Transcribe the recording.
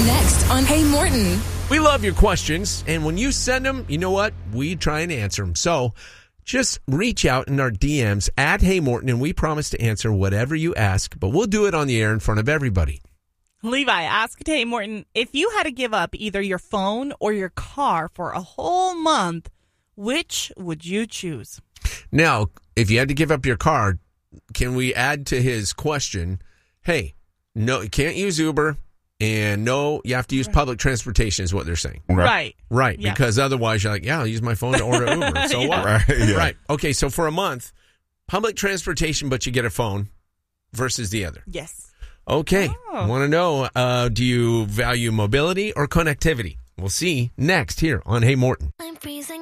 Next on Hey Morton. We love your questions, and when you send them, you know what? We try and answer them. So just reach out in our DMs at Hey Morton, and we promise to answer whatever you ask, but we'll do it on the air in front of everybody. Levi asked Hey Morton, if you had to give up either your phone or your car for a whole month, which would you choose? Now, if you had to give up your car, can we add to his question, hey, no, you can't use Uber, and no, you have to use public transportation is what they're saying. Right. Yeah. Because otherwise you're like, yeah, I'll use my phone to order Uber. So what? Right. Okay, so for a month, public transportation, but you get a phone versus the other. Yes. Okay. Want to know, do you value mobility or connectivity? We'll see next here on Hey Morton. I'm freezing.